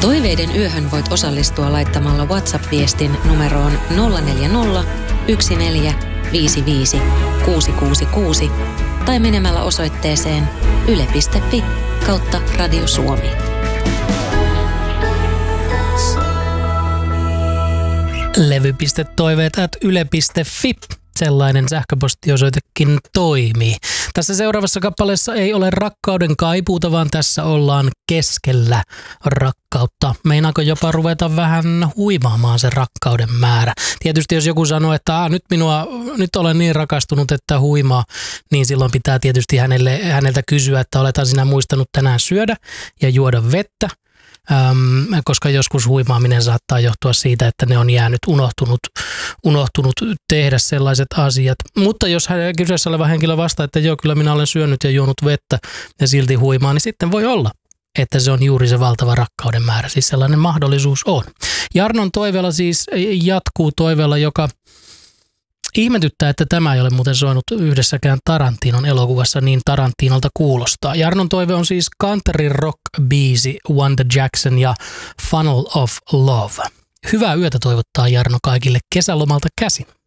Toiveiden yöhön voit osallistua laittamalla WhatsApp-viestin numeroon 040 1455 666 tai menemällä osoitteeseen yle.fi/Radio Suomi. levy.toiveet@yle.fi. Sellainen sähköpostiosoitekin toimii. Tässä seuraavassa kappaleessa ei ole rakkauden kaipuuta, vaan tässä ollaan keskellä rakkautta. Meinaako jopa ruveta vähän huimaamaan se rakkauden määrä? Tietysti jos joku sanoo, että nyt olen niin rakastunut, että huimaa, niin silloin pitää tietysti häneltä kysyä, että olethan sinä muistanut tänään syödä ja juoda vettä. Koska joskus huimaaminen saattaa johtua siitä, että ne on jäänyt unohtunut tehdä sellaiset asiat. Mutta jos kyseessä oleva henkilö vastaa, että joo, kyllä minä olen syönyt ja juonut vettä ja silti huimaa, niin sitten voi olla, että se on juuri se valtava rakkauden määrä. Siis sellainen mahdollisuus on. Jarnon toiveella siis jatkuu toiveella, joka ihmetyttää, että tämä ei ole muuten soinut yhdessäkään Tarantinon elokuvassa, niin Tarantinolta kuulostaa. Jarnon toive on siis country rock-biisi Wanda Jackson ja Funnel of Love. Hyvää yötä toivottaa Jarno kaikille kesälomalta käsin.